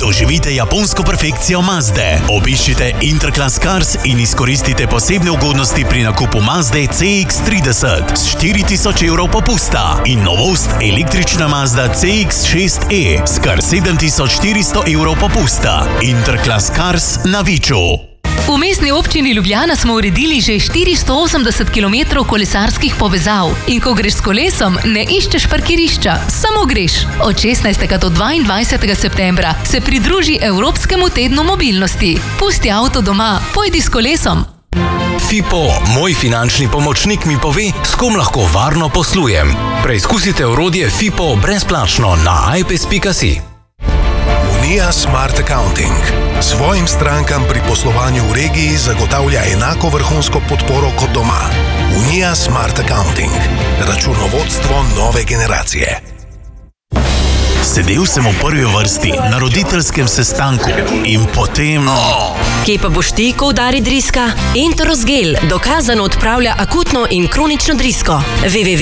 Doživite japonsko perfekcijo Mazde. Obiščite Interclass Cars in izkoristite posebne ugodnosti pri nakupu Mazde CX-30 s 4000 evrov popusta in novost električna Mazda CX-6e s kar 7400 evrov popusta. Interclass Cars na Viču. V mestni občini Ljubljana smo uredili že 480 km kolesarskih povezav. In ko greš s kolesom, ne iščeš parkirišča, samo greš. Od 16. do 22. septembra se pridruži Evropskemu tednu mobilnosti. Pusti avto doma, pojdi s kolesom. FIPO, moj finančni pomočnik, mi pove, s kom lahko varno poslujem. Preizkusite orodje FIPO brezplačno na ipes.si. Unija Smart Accounting svojim strankam pri poslovanju v regiji zagotavlja enako vrhunsko podporo kot doma. Unija Smart Accounting. Računovodstvo nove generacije. Sedel sem v prvi vrsti na roditeljskem sestanku in potem... Kje pa boš ti, ko udari driska? Enterosgel dokazano odpravlja akutno in kronično drisko. www.